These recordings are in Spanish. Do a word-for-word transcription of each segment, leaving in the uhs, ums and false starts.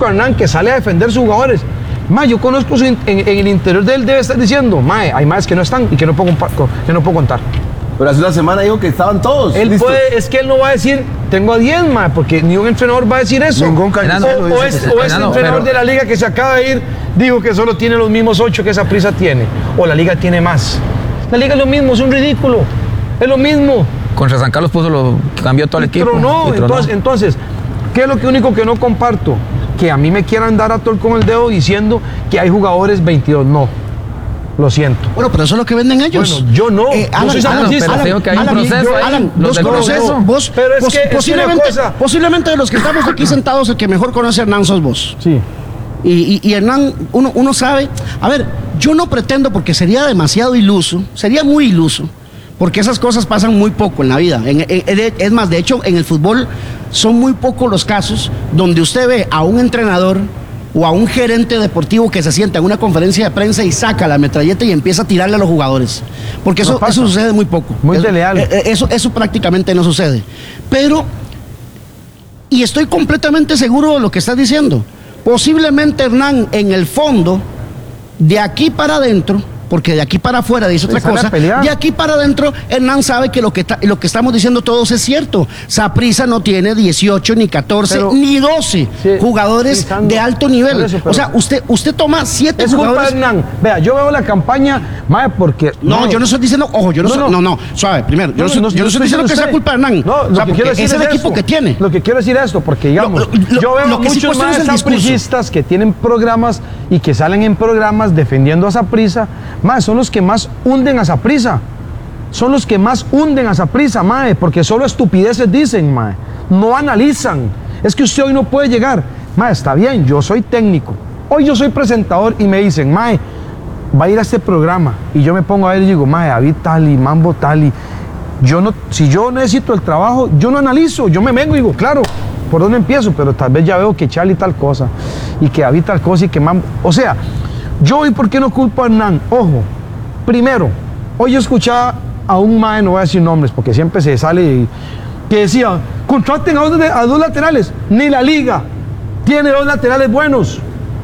conozco a Hernán que sale a defender sus jugadores. Ma, yo conozco su, en, en el interior de él debe estar diciendo, ma, hay más que no están y que no puedo, que no puedo contar. Pero hace una semana dijo que estaban todos. Él puede, es que él no va a decir, tengo a diez, ma, porque ni un entrenador va a decir eso. Ningún o, o, es, o este entrenador pero... de la liga que se acaba de ir dijo que solo tiene los mismos ocho que esa prisa tiene. O la liga tiene más. La liga es lo mismo, es un ridículo. Es lo mismo. Contra San Carlos puso lo, cambió todo el equipo. Pero no, entonces, entonces, ¿qué es lo que único que no comparto? Que a mí me quieran dar a tol con el dedo diciendo que hay jugadores veintidós. No. Lo siento. Bueno, pero eso es lo que venden ellos. Bueno, yo no. Eh, Alan, yo soy Alan, pero Alan, tengo que hay Alan, un proceso. yo, ahí, Alan, los vos del conoces, proceso. vos, pero es pos, que posiblemente, es cosa... posiblemente de los que estamos aquí sentados, el que mejor conoce a Hernán sos vos. Sí. Y, y, y Hernán, uno, uno sabe, a ver, yo no pretendo porque sería demasiado iluso, sería muy iluso, porque esas cosas pasan muy poco en la vida. En, en, es más, de hecho, en el fútbol son muy pocos los casos donde usted ve a un entrenador o a un gerente deportivo que se sienta en una conferencia de prensa y saca la metralleta y empieza a tirarle a los jugadores. Porque eso, no eso sucede muy poco. Muy eso, desleal. Eso, eso prácticamente no sucede. Pero, y estoy completamente seguro de lo que estás diciendo, posiblemente Hernán, en el fondo, de aquí para adentro, porque de aquí para afuera dice otra cosa, de aquí para adentro Hernán sabe que lo que, ta, lo que estamos diciendo todos es cierto. Saprissa no tiene dieciocho, ni catorce, pero, ni doce sí, jugadores sí, de alto nivel. Eso, o sea, usted, usted toma siete es jugadores. Es culpa de Hernán. Vea, yo veo la campaña, mae, porque... No, no, yo no estoy diciendo, ojo, yo no, no, soy, no, no, suave, primero, yo no, no, no, yo no estoy diciendo que sea culpa de Hernán. No, lo o sea, que quiero decir es el es equipo esto, que tiene. Lo que quiero decir es esto, porque digamos, lo, lo, lo, yo veo lo que muchos sí más sapricistas que tienen programas y que salen en programas defendiendo a Saprissa, más son los que más hunden a Saprissa. Son los que más hunden a Saprissa, mae, porque solo estupideces dicen, mae. No analizan. Es que usted hoy no puede llegar. Mae, está bien, yo soy técnico. Hoy yo soy presentador y me dicen, mae, va a ir a este programa. Y yo me pongo a ver y digo, mae, David tal y Mambo tal y... Yo no, si yo necesito el trabajo, yo no analizo. Yo me vengo y digo, claro, ¿por dónde empiezo? Pero tal vez ya veo que Charlie tal cosa y que David tal cosa y que Mambo... O sea, yo hoy, ¿por qué no culpo a Hernán? Ojo. Primero, hoy yo escuchaba a un mae, no voy a decir nombres porque siempre se sale, y, que decía, contraten a dos, a dos laterales. Ni la liga tiene dos laterales buenos,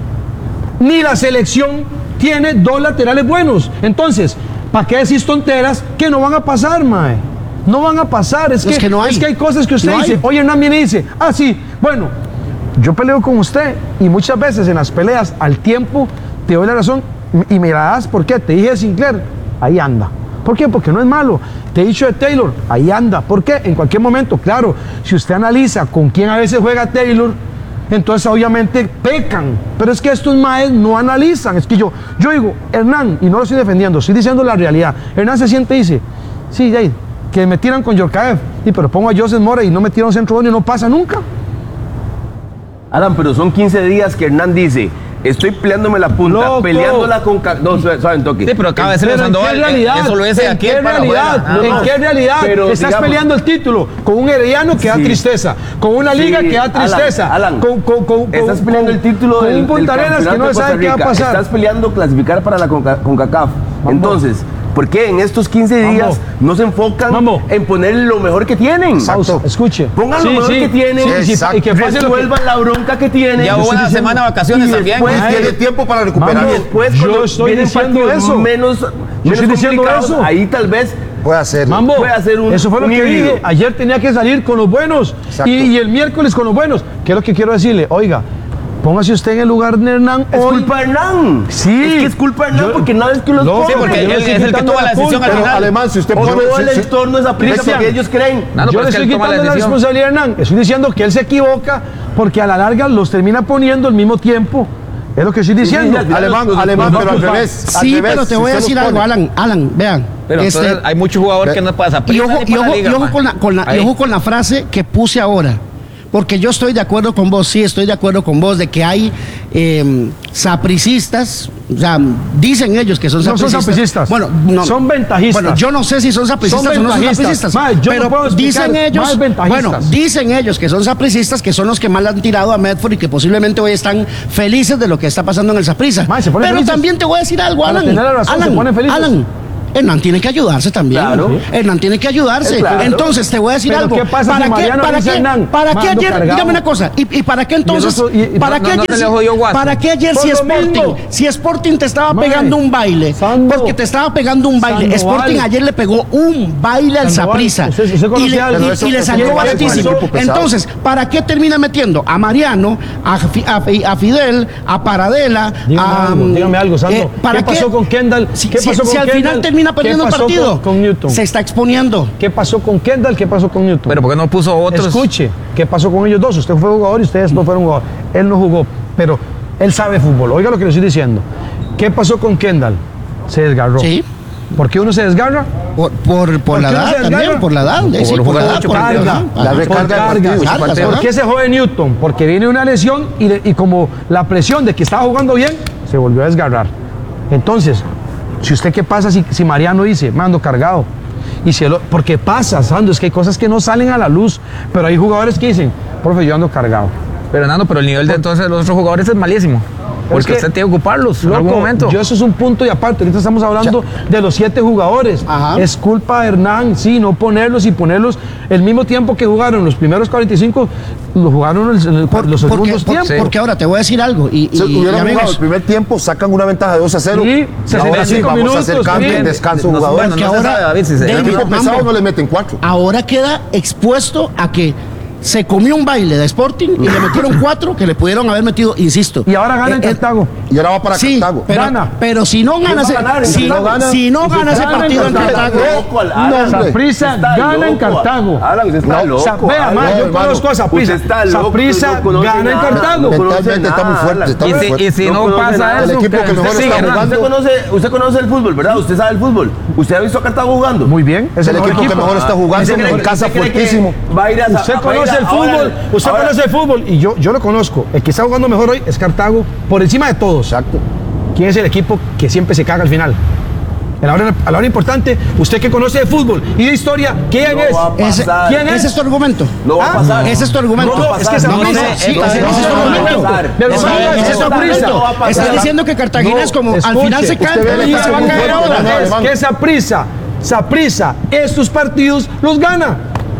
ni la selección tiene dos laterales buenos. Entonces, ¿para qué decís tonteras que no van a pasar, mae? No van a pasar, es, es, que, que, no hay. es que hay cosas que usted no dice, hay. Oye, Hernán viene y dice, ah, sí, bueno, yo peleo con usted y muchas veces en las peleas al tiempo te doy la razón. Y me la das, ¿por qué? Te dije de Sinclair, ahí anda. ¿Por qué? Porque no es malo. Te he dicho de Taylor, ahí anda. ¿Por qué? En cualquier momento, claro, si usted analiza con quién a veces juega Taylor, entonces obviamente pecan. Pero es que estos maes no analizan. Es que yo, yo digo, Hernán, y no lo estoy defendiendo, estoy diciendo la realidad. Hernán se siente y dice, sí, Jay, que me tiran con Yorkaev, y pero pongo a Joseph Mora y no me tiran un centro y no pasa nunca. Alan, pero son quince días que Hernán dice... Estoy peleándome la punta, Loco. peleándola con... No, saben, toque. Sí, pero acaba de ser ¿En Sandoval. qué realidad? Eso lo es ¿En aquí qué realidad? Ah, ¿En no. qué realidad? Pero, Estás digamos, peleando el título con un herediano que sí. da tristeza, con una liga sí. que da tristeza, Alan, Alan, con, con, con, estás con, peleando el título con del, un Punta del Arenas que no de sabe qué va a pasar. Estás peleando clasificar para la CONCACAF. Entonces, ¿por qué en estos quince días Vamos. no se enfocan Vamos. en poner lo mejor que tienen? Pausa, escuche. Pongan Sí, lo mejor sí. que tienen Sí, sí, y que pase lo que- resuelvan la bronca que tienen. Ya hubo una semana de vacaciones Y también. después Ay, Tiene tiempo para recuperar. Vamos. Y después, Yo cuando estoy vienen diciendo partidos eso. menos, menos estoy diciendo complicados, eso. ahí tal vez Puede hacerlo. Mambo, puede hacer un- eso fue lo un que híbrido. dije. Ayer tenía que salir con los buenos y, y el miércoles con los buenos. ¿Qué es lo que quiero decirle? Oiga, póngase usted en el lugar de Hernán Es hoy. culpa de Hernán. Sí. Es que es culpa de Hernán Yo- porque nada es que los No, pone. Sí, porque yo él le estoy es el que quitando toma la decisión al culpa. final. Además, si usted O pone... todo el si- si- entorno es aprieta Cristian, porque ellos creen. No, no, Yo pero le es que estoy él toma la quitando la decisión. responsabilidad a Hernán. Estoy diciendo que él se equivoca porque a la larga los termina poniendo al mismo tiempo. Es lo que estoy diciendo. Sí, sí, Alemán, Los- los- alemán, los- pero al los- revés. al Sí, revés, pero te si voy a usted decir los algo, pone. Alan, Alan, vean. Pero este, entonces hay muchos jugadores que no pasa y ojo, y ojo- y ojo con, la, con la- y Ahí. ojo con la frase que puse ahora, porque yo estoy de acuerdo con vos, sí, estoy de acuerdo con vos de que hay eh, sapricistas, o sea, dicen ellos que son No son sapricistas. sapricistas. Bueno, no, Son ventajistas. Bueno, yo no sé si son sapricistas Son o no son ventajistas. sapricistas, Mae, yo no pero puedo explicar, dicen ellos, más ventajistas. bueno, dicen ellos que son sapricistas, que son los que más le han tirado a Medford y que posiblemente hoy están felices de lo que está pasando en el Saprissa. Mae, se ponen Pero felices. también te voy a decir algo, Para Alan. tener la razón, Alan, se ponen felices. Alan, Hernán tiene que ayudarse también. Claro. Hernán tiene que ayudarse. Claro. Entonces, te voy a decir Pero algo. ¿qué pasa ¿Para si qué, Mariano para dice qué, Hernán, para qué mando ayer, cargado? dígame una cosa, y, y para qué entonces, Y el otro- y- y para no- qué no ayer, se le si- jodió Watson. para qué ayer Por si lo Sporting, mismo. si Sporting te estaba Mae, pegando un baile, Sando. porque te estaba pegando un baile, Sandoval. Sporting ayer le pegó un baile al Sandoval, Saprissa usted- usted y conoce le, algo. y- Pero y eso- le eso salió tiene que ver con el baratísimo. equipo pesado. Entonces, ¿para qué termina metiendo a Mariano, a, Fi- a Fi- a Fidel, a Paradela, Dígame a algo, dígame algo, Sandro. ¿para ¿Qué pasó con Kendall? Si, ¿Qué si- pasó si con al Kendall? final termina ¿Qué perdiendo el pasó partido, con- con Newton? se está exponiendo. ¿Qué pasó con Kendall? ¿Qué pasó con Newton? Pero ¿por qué no puso otros? Escuche, ¿qué pasó con ellos dos? Usted fue jugador y ustedes no fueron jugadores. Él no jugó, pero él sabe fútbol. Oiga lo que le estoy diciendo. ¿Qué pasó con Kendall? Se desgarró. Sí. ¿Por qué uno se desgarra? Por, por, por la qué no edad se también, desgarra? por la edad. sí, Por por jugar la edad, mucho por Carga, ajá, la ajá. recarga Por de partidos. cargas, ¿Por ajá. qué se jode Newton? Porque viene una lesión y, de- y como la presión de que estaba jugando bien, se volvió a desgarrar. Entonces, si usted qué pasa si, si Mariano dice, mando cargado. Y si el- porque pasa, Sando, es que hay cosas que no salen a la luz, pero hay jugadores que dicen, profe, yo ando cargado. Pero Nando, pero el nivel de entonces de los otros jugadores es malísimo. Porque que, usted tiene que ocuparlos en Loco, algún momento. Yo eso es un punto y aparte. Ahorita estamos hablando de los siete jugadores. Ajá. Es culpa de Hernán, sí, no ponerlos y ponerlos el mismo tiempo que jugaron. Los primeros cuarenta y cinco lo jugaron en el- Por- los porque, segundos por- tiempos. porque ahora te voy a decir algo. Y, y- Si y hubieran jugado amigos, el primer tiempo, sacan una ventaja de dos a cero. Sí, Y ahora sesenta y sí, cinco vamos a hacer minutos, cambio, bien. descanso, No, jugadores. bueno, que no se ahora- sabe, David, si se- David, El equipo Mambo. pesado no le meten cuatro. ahora queda expuesto a que se comió un baile de Sporting y le metieron cuatro que le pudieron haber metido, insisto. Y ahora gana en Eh, eh, Cartago. Y ahora va para Sí, Cartago. pero, Gana. pero si no gana, va a ese- ganar? si, Si no no gana, gana- si no si gana ese gana en partido en Cartago. Cartago, Loco, Alan. no, hombre. Saprissa Está gana en loco. Cartago. Alan, usted está No, loco. Sa- vea, Alan. ma, No, yo hermano. conozco a Saprissa. Usted está loco, Saprissa no conoce gana en nada. Cartago. No conoce Mentalmente está muy nada, fuerte, Alan. está Y muy si, fuerte. y si No no, conoce pasa nada. eso, El equipo que usted mejor sigue, está Hernán. jugando. Usted conoce, usted conoce el fútbol, ¿verdad? Usted sabe el fútbol. ¿Usted ha visto a Cartago jugando? Muy bien, es El el mejor equipo que equipo. mejor está jugando ¿Usted cree en que- casa usted cree que fuertísimo. Va a ir a Usted va a ir conoce a- el ahora- fútbol, usted ahora- conoce el fútbol y yo, yo lo conozco. El que está jugando mejor hoy es Cartago, por encima de todos. Exacto. ¿Quién es el equipo que siempre se caga al final? A la hora, a la hora importante, usted que conoce de fútbol y de historia, ¿quién No es? va a Ese, pasar. ¿Quién es? ese es tu argumento. No va a Ah, pasar. Ese es tu argumento. No, no, es que No, Saprissa- no, no, sí, no, ese no, es no, su no, argumento. no, Pero no, sí, no, ese no, es su no, Saprissa. no va a pasar. Está diciendo que Cartaginés, como al escuche, final se usted cae, ve pero el ya se va a equipo caer muy fuerte, ahora. ¿no? Es Alemán. que Saprissa, Saprissa, estos partidos los gana.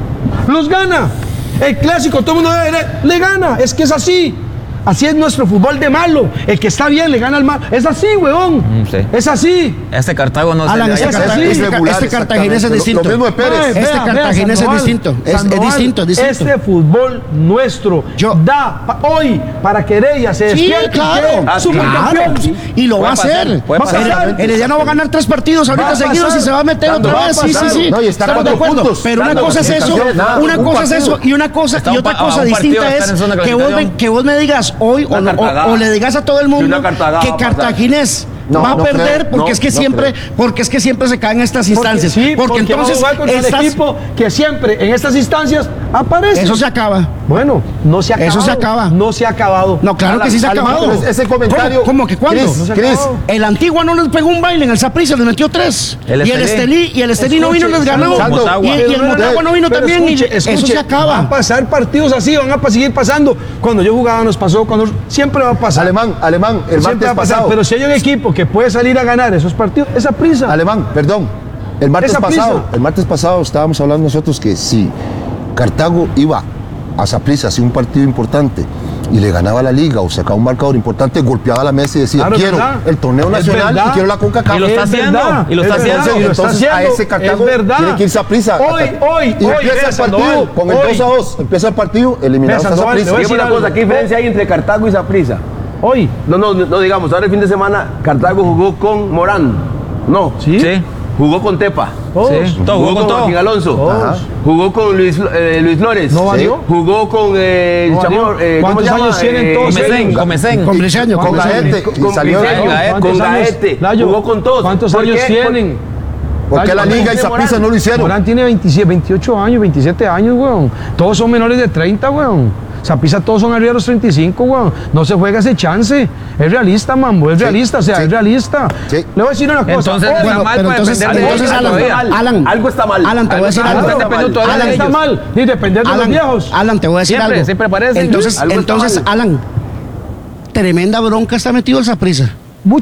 Los gana. El clásico, todo el mundo le, le gana. Es que es así. Así es nuestro fútbol de malo. El que está bien le gana al malo. Es así, weón. Mm, sí. Es así. Este Cartago no Alan, se este, le es Carta- así, este, regular, este Cartaginés es exactamente. distinto. Lo mismo de Pérez. Ay, Este vea, vea, Cartaginés es Sandoval, distinto. Es- es Sandoval, distinto, es distinto. Este fútbol nuestro Yo- da pa- hoy para que Heredia se Sí, despierte. claro. ¿qué? Ah, Supercampeón. Claro. Y lo va a Puede pasar, hacer. puede Va a pasar. Hered- Herediano va a ganar tres partidos Va ahorita a seguidos pasar. y se va a meter Dando, otra va a vez. Sí, sí, pasar. sí. No, y está Estamos de cuatro acuerdo. puntos. Pero una Dando, cosa es eso, clasificación, nada, una un cosa es eso partido. y una cosa Está y un otra pa- a cosa un partido distinta de estar es en zona de que vos, me, clasificación. que vos me digas hoy o, Una no- o- cartagada. o le digas a todo el mundo una cartagada que va a pasar. Cartaginés No, va a no perder creo. porque No, es que no siempre porque es que siempre se caen estas instancias. Sí, porque, entonces vamos a jugar contra estas- el equipo que siempre en estas instancias aparece. eso se acaba. Bueno, no se ha acabado. Eso se acaba. No se ha acabado. No, claro que sí se ha Alan, acabado. pero ese comentario- ¿Cómo, ¿Cómo que cuándo? Chris, No se ha Chris, acabado. El Antigua no les pegó un baile en el Saprissa, les metió tres. El y el Estelí. Estelí, y el Estelí no vino, Escuche, les ganó. Sando, y, y el Pero Motagua no vino pero también. y escuche, eso escuche, se acaba. Van a pasar partidos así, van a pa- seguir pasando. Cuando yo jugaba nos pasó, cuando siempre va a pasar. Alemán, Alemán, el Siempre martes va a pasar. pasado. Pero si hay un equipo que puede salir a ganar esos partidos, esa prisa. Alemán, perdón. El martes Esa prisa. pasado, el martes pasado estábamos hablando nosotros que si Cartago iba a Saprissa, hacía un partido importante y le ganaba la liga o sacaba un marcador importante, golpeaba la mesa y decía, Claro, es quiero verdad. el torneo Es nacional verdad. y quiero la CONCACAF. Y lo está Es haciendo, verdad, y lo está es haciendo. verdad, y lo está Entonces, a haciendo, ese Cartago es verdad. tiene que irse a Saprissa. Hoy, hoy, y hoy, empieza vea, el Sandoval, partido con el hoy. dos a dos. Empieza el partido, eliminamos Vea, a Sandoval, le voy a Saprissa. decir Dígame una algo. cosa, ¿qué diferencia hay entre Cartago y Saprissa? Hoy. No, no, no digamos, ahora el fin de semana Cartago jugó con Morán. No. ¿Sí? Sí. Jugó con Tepa. Todos. Sí. Todo, Jugó jugó con con todo. Joaquín Alonso. Todos. Ajá. Jugó con Luis, eh, Luis Flores. ¿No valió? Jugó con eh, No valió. Chamor, eh, ¿cómo ¿Cuántos se llama? años tienen todos Comecén, ellos? Comecén. Con Briseño, Con con Gaete, Con, y con salió Briseño, Gaete. con ¿Cuántos años? Gaete. Layo, Jugó con todos. ¿Cuántos ¿Por años qué? tienen? ¿Por qué la Layo, liga y ¿por qué Saprissa Morán? no lo hicieron? Morán tiene veintisiete, veintiocho años, veintisiete años, weón. Todos son menores de treinta, weón. Saprissa todos son arriba de los treinta y cinco, weón. No se juega ese chance. Es realista, mambo, es Sí, realista, o sea, sí. es realista. Sí. Le voy a decir una cosa. Entonces, Hoy- está Bueno, mal pero para entonces, depender de entonces ellos Alan, todavía. Alan, Algo está mal. Alan, te voy a Algo decir está algo. mal. Usted depende todavía Alan de está ellos. mal, ni depender de Alan, los viejos. Alan, te voy a decir Siempre, algo. siempre aparecen. Entonces, Algo está entonces mal. Alan, tremenda bronca está metido el Saprissa. Mucho.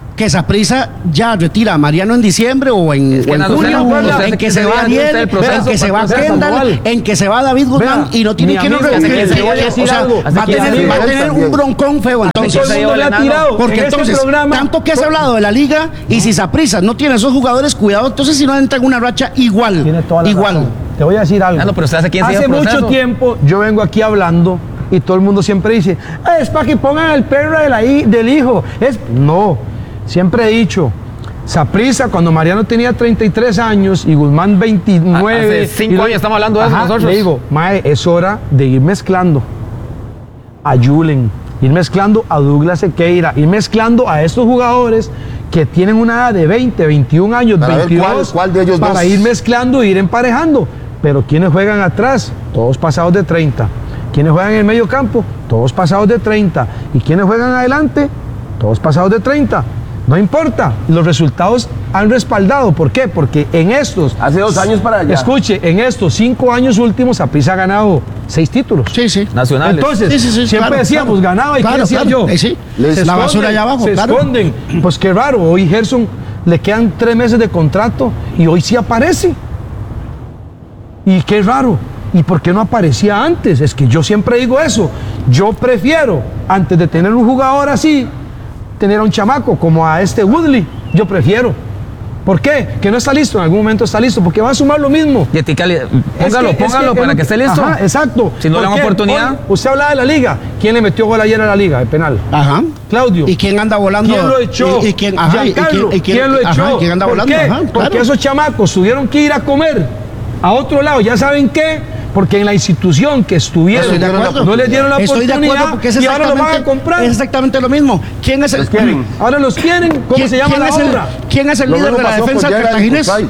que Saprissa ya retira a Mariano en diciembre o en, Es que o en no, junio, usted no- en usted que se se va veía Ariel, usted el proceso, en que se va proceso Kendall, anual. en que se va David Guzmán Vea, y no tiene mi que amigo, no hasta que- que que- le voy a o decir sea, algo, va a hasta que tener, le va a voy a tener decir un broncón feo entonces. Todo el mundo le ha tirado. Porque en este entonces, programa, tanto que has hablado de la liga, y si Saprissa no tiene esos jugadores, cuidado, entonces si no entra en una racha igual, Tiene toda la igual. razón. Te voy a decir algo. Ah, no, pero usted hace quince días Hace proceso. mucho tiempo yo vengo aquí hablando y todo el mundo siempre dice, "Ah, es para que pongan el perro de la hi- del hijo. Es... No, siempre he dicho, Saprissa cuando Mariano tenía treinta y tres años y Guzmán veintinueve. Hace cinco y lo- años estamos hablando de eso Ajá, nosotros. Le digo, mae, es hora de ir mezclando a Julen, ir mezclando a Douglas Sequeira, ir mezclando a estos jugadores que tienen una edad de veinte, veintiún años, Para ver veintidós, cuál- cuál de ellos para dos. ir mezclando e ir emparejando. Pero ¿quiénes juegan atrás? Todos pasados de treinta. ¿Quiénes juegan en el medio campo? Todos pasados de treinta. ¿Y quiénes juegan adelante? Todos pasados de treinta. No importa, los resultados han respaldado. ¿Por qué? Porque en estos... Hace dos años para allá. Escuche, en estos cinco años últimos, Saprissa ha ganado seis títulos. Sí, sí. Nacionales. Entonces, Sí, sí, sí, siempre claro, decíamos, claro. ganaba y Claro, ¿qué decía claro, yo? eh, sí. Se La basura esconden, allá abajo, Se claro. esconden. Pues qué raro, hoy Gerson le quedan tres meses de contrato y hoy sí aparece. Y qué raro. ¿Y por qué no aparecía antes? Es que yo siempre digo eso. Yo prefiero, antes de tener un jugador así, tener a un chamaco como a este Woodley. Yo prefiero. ¿Por qué? Que no está listo, en algún momento está listo, porque va a sumar lo mismo. Y Eticali, Es póngalo, que- es póngalo que- para que esté listo. Ajá, exacto. Si no le ¿Por dan qué? oportunidad. Hoy, usted hablaba de la liga. ¿Quién le metió gol ayer a la liga de penal? Ajá. Claudio. ¿Y quién anda volando? ¿Quién lo echó? ¿Y, y quién, ajá, y- y Giancarlo. quién, y quién- ¿Quién lo ajá, echó? ¿y quién anda ¿Por volando? qué? Ajá, Porque claro. esos chamacos tuvieron que ir a comer a otro lado. ¿Ya saben qué? Porque en la institución que estuvieron Estoy de acuerdo. no les dieron la Estoy de oportunidad acuerdo porque es y ahora lo van a exactamente, comprar. es exactamente lo mismo. ¿Quién es el, Los quieren. Ahora los quieren. ¿Cómo ¿quién, se llama quién la es el, obra? ¿Quién es el Lo líder mismo de la pasó con defensa Gerard y cartaginés? Corsay.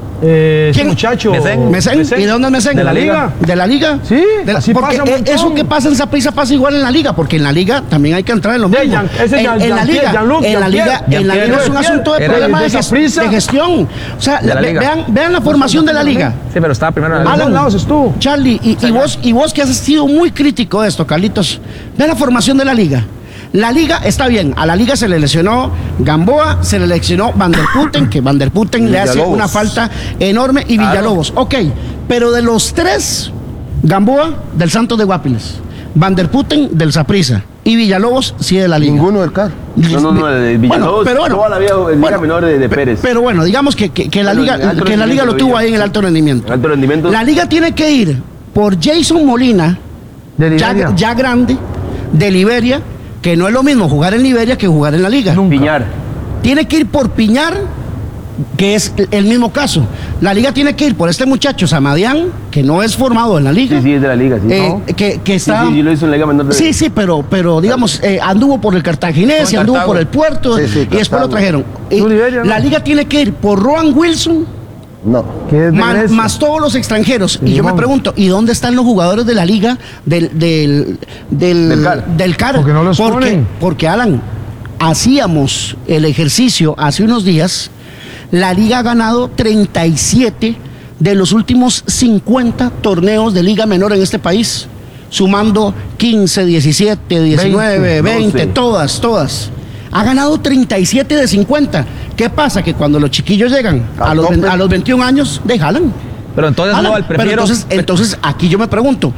Eh, ese ¿Quién? muchacho. Mesén. ¿Mesén? ¿Y de dónde es Mesén? De la liga. ¿De la liga? Sí, De la- así porque pasa un e- montón. eso que pasa en Saprissa pasa igual en la liga, porque en la liga también hay que entrar en lo De mismo. Jean- ese en, Jean- en la Jean- liga, Jean-Luc, en la liga, Jean-Pierre, en la liga es un Jean-Pierre, asunto de era problema de de, ges- Saprissa. de gestión. O sea, De la ve- liga. vean, vean la formación de la liga. Sí, pero estaba primero en la Alan, liga. Alan, lados estuvo. Charlie, y, y vos, y vos que has sido muy crítico de esto, Carlitos, ve la formación de la liga. La liga está bien, a la liga se le lesionó Gamboa, se le lesionó Van der Putten, que Van der Putten le hace Villalobos. una falta enorme, y Villalobos. Ok, pero de los tres, Gamboa del Santos de Guapiles, Van der Putten del Saprissa y Villalobos sí de la liga. Ninguno del C A R. No, no, no, de Villalobos, Bueno, pero bueno, toda la vida en Liga bueno, Menor de, de pe- Pérez. Pero bueno, digamos que, que- que la Bueno, liga, en alto que la liga lo rendimiento tuvo lo ahí en el alto rendimiento. Alto rendimiento. La liga tiene que ir por Jason Molina, De ya, Liberia. ya grande, de Liberia, que no es lo mismo jugar en Liberia que jugar en la liga. Piñar. Tiene que ir por Piñar, que es el mismo caso. La liga tiene que ir por este muchacho Samadián, que no es formado en la liga. Sí, sí, es de la liga, sí. eh, ¿No? que, que Sí, está... sí, yo lo hice en la Liga Menor de Sí, sí, pero, pero digamos, eh, anduvo por el Cartaginés y Con anduvo Cartago. por el puerto Sí, sí, y después lo Cartago. trajeron. Eh, Tú, Liberia, ¿no? La liga tiene que ir por Roan Wilson, No. Que es de más, Grecia. más todos los extranjeros. Y Y yo me Limón. pregunto, ¿y dónde están los jugadores de la liga del, del, del, Del C A R? del C A R? Porque no los porque, ponen. porque, Alan, hacíamos el ejercicio hace unos días. La liga ha ganado treinta y siete de los últimos cincuenta torneos de liga menor en este país, sumando quince, diecisiete, diecinueve, veinte, doce. todas, todas. Ha ganado treinta y siete de cincuenta. ¿Qué pasa? Que cuando los chiquillos llegan a Al los, tope. a los veintiún años, dejalan. Pero entonces, Alan, no, el pero prefiero. entonces, entonces aquí yo me pregunto,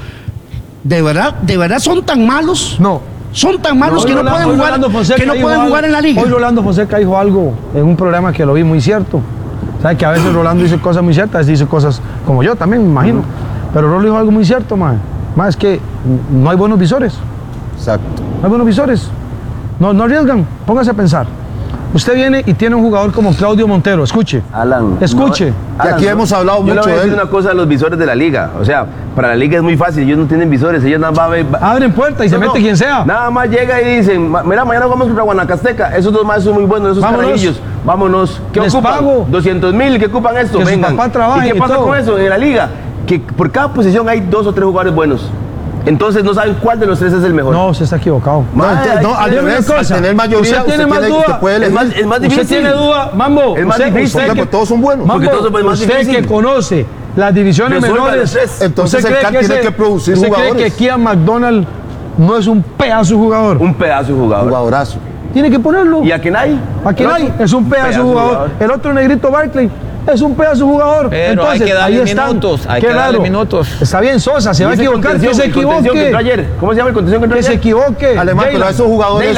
¿de verdad, de verdad son tan malos? No. Son tan malos Hoy que no Rolando- pueden hoy jugar, Rolando Fonseca que no dijo pueden algo- jugar en la liga. Hoy Rolando Fonseca dijo algo en un programa que lo vi muy cierto. ¿Sabes que a veces Rolando dice cosas muy ciertas, dice cosas como yo también, me imagino. Pero Rolando dijo algo muy cierto, más. Más es que no hay buenos visores. Exacto. No hay buenos visores. No, no arriesgan. Póngase a pensar. Usted viene y tiene un jugador como Claudio Montero. Escuche. Alan. Escuche. no, Que aquí hemos hablado yo le mucho voy a de decir él. una cosa a los visores de la liga. O sea, para la liga es muy fácil. Ellos no tienen visores. Ellos nada más ven- Abren puerta y se No, mete no. quien sea. Nada más llega y dicen, "Ma- mira, mañana vamos contra Guanacasteca. Esos dos más son muy buenos, esos Vámonos. carajillos. Vámonos. ¿Qué Les ocupan? pago. doscientos mil, ¿qué ocupan esto? Que su Vengan. papá trabaje ¿Y qué y pasa todo. con eso en la liga? Que por cada posición hay dos o tres jugadores buenos. Entonces no saben cuál de los tres es el mejor. No, usted está equivocado. No, Ma, ente- no, al dígame una revés, al cosa. tener mayoría, Usted tiene más tiene- duda. usted puede Es elegir. más, es más difícil. Usted tiene duda, Mambo. Es más usted, difícil. usted Porque que- todos son buenos. Mambo, Porque todos son más usted difícil. que conoce las divisiones Resuelva menores. los tres. Entonces ¿usted el cree C A R tiene ese- que producir ¿Usted cree jugadores. que Kian McDonald no es un pedazo de jugador? Un pedazo de jugador. Jugadorazo. Y tiene que ponerlo. ¿Y a Kenai? ¿A quién El hay? otro, Es un pedazo, pedazo jugador. jugador. El otro negrito Barclay es un pedazo jugador. Pero Entonces, hay que darle ahí están. minutos, hay Qué que darle raro. minutos. Está bien, Sosa, se ¿Y va a ese equivocar, que contención, se el contención que equivoque. entró ayer? ¿Cómo se llama el contención que entró Que se ayer? equivoque. Alemán, pero Daylan. a esos jugadores